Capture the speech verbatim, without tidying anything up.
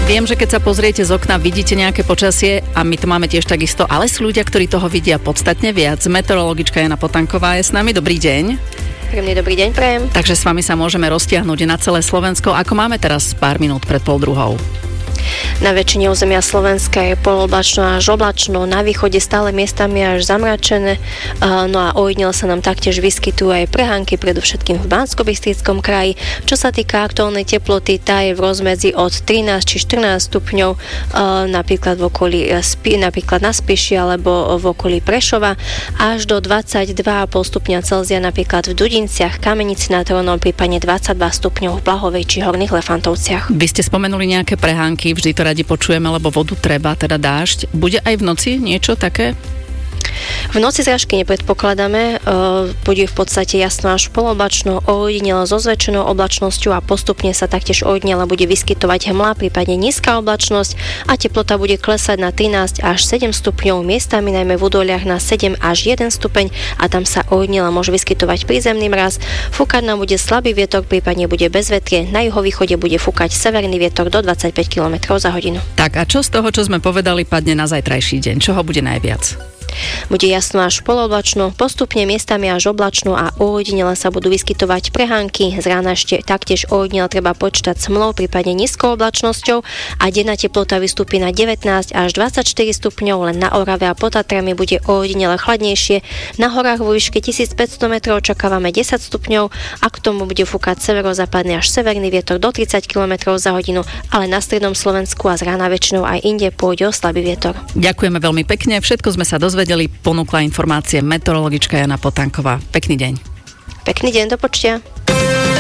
Viem, že keď sa pozriete z okna, vidíte nejaké počasie a my to máme tiež takisto, ale sú ľudia, ktorí toho vidia podstatne viac. Meteorologička Jana Potanková je s nami. Dobrý deň. Príjemný dobrý deň, prajem. Takže s vami sa môžeme roztiahnuť na celé Slovensko. Ako máme teraz pár minút pred pol druhou? Na väčšine územia Slovenska je poloblačno až oblačno, na východe stále miestami až zamračené, no a ojedinele sa nám taktiež vyskytujú aj prehánky, predovšetkým v Banskobystrickom kraji. Čo sa týka aktuálnej teploty, tá je v rozmedzi od trinásť či štrnásť stupňov, napríklad v okolí napríklad na Spiši alebo v okolí Prešova, až do dvadsaťdva celá päť stupňa Celzia napríklad v Dudinciach, Kamenici nad Hronom, prípadne dvadsaťdva stupňov v Blahovej či Horných Lefantovciach. Vy ste spomenuli nejaké prehánky, vždy to radi počujeme, lebo vodu treba, teda dážď. Bude aj v noci niečo také? V noci zrážky nepredpokladáme, bude v podstate jasno až poloblačno, ojedinele so zväčšenou oblačnosťou a postupne sa taktiež ojedinele bude vyskytovať hmla, prípadne nízka oblačnosť a teplota bude klesať na trinásť až sedem stupňov, miestami najmä v údoliach na sedem až jeden stupeň a tam sa ojedinele môže vyskytovať prízemný mraz. Fúkať nám bude slabý vietor, prípadne bude bezvetrie, na juhovýchode bude fúkať severný vietor do dvadsaťpäť kilometrov za hodinu. Tak a čo z toho, čo sme povedali, padne na zajtrajší deň? Čoho bude najviac? Bude jasno až poloblačno, postupne miestami až oblačno a ojedinele sa budú vyskytovať prehánky. Z rána ešte taktiež ojedinele treba počítať s hmlou, prípadne nízkou oblačnosťou a denná teplota vystúpi na devätnásť až dvadsaťštyri stupňov, len na Orave a pod Tatrami bude ojedinele chladnejšie. Na horách vo výške tisícpäťsto metrov očakávame desať stupňov a k tomu bude fúkať severozápadný až severný vietor do tridsať kilometrov za hodinu, ale na strednom Slovensku a z rána väčšinou aj inde pôjde o slabý vietor. Ďakujeme veľmi pekne, všetko sme sa dozvedeli, ponúkla informácie meteorologička Jana Potanková. Pekný deň. Pekný deň, do počutia.